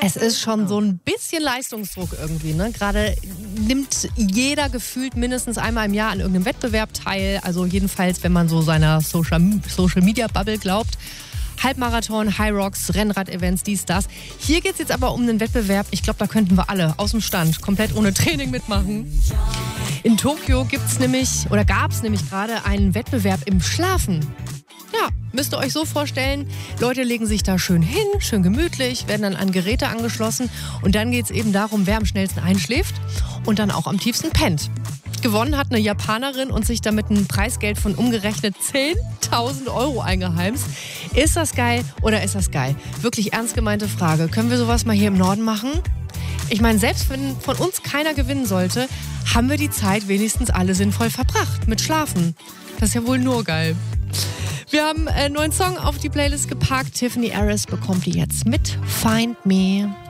Es ist schon so ein bisschen Leistungsdruck irgendwie, ne? Gerade nimmt jeder gefühlt mindestens einmal im Jahr an irgendeinem Wettbewerb teil. Also jedenfalls, wenn man so seiner Social-Media-Bubble glaubt. Halbmarathon, High Rocks, Rennrad-Events, dies, das. Hier geht es jetzt aber um einen Wettbewerb. Ich glaube, da könnten wir alle aus dem Stand komplett ohne Training mitmachen. In Tokio gab es nämlich gerade einen Wettbewerb im Schlafen. Ja, müsst ihr euch so vorstellen, Leute legen sich da schön hin, schön gemütlich, werden dann an Geräte angeschlossen und dann geht es eben darum, wer am schnellsten einschläft und dann auch am tiefsten pennt. Gewonnen hat eine Japanerin und sich damit ein Preisgeld von umgerechnet 10.000 € eingeheimst. Ist das geil oder ist das geil? Wirklich ernst gemeinte Frage. Können wir sowas mal hier im Norden machen? Ich meine, selbst wenn von uns keiner gewinnen sollte, haben wir die Zeit wenigstens alle sinnvoll verbracht mit Schlafen. Das ist ja wohl nur geil. Wir haben einen neuen Song auf die Playlist gepackt. Tiffany Harris bekommt die jetzt mit Find Me.